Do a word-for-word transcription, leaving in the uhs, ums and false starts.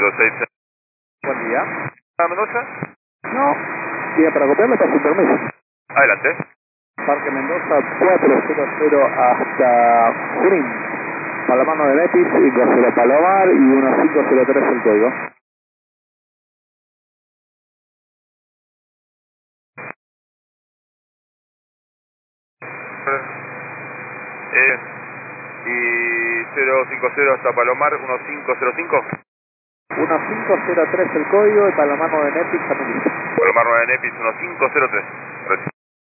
cero seis. Buen día. ¿A Mendoza? No, día para copiarlo está sin permiso. Adelante. Parque Mendoza cuatrocientos hasta Junín. Palomar de Netis, cinco cero Palomar y uno cinco cero tres el código. Eh, y cero cinco cero hasta Palomar, uno cinco cero cinco. uno cinco cero tres el código y Palomar de Netis también listo. Palomar nueve Nepis, uno cinco cero tres.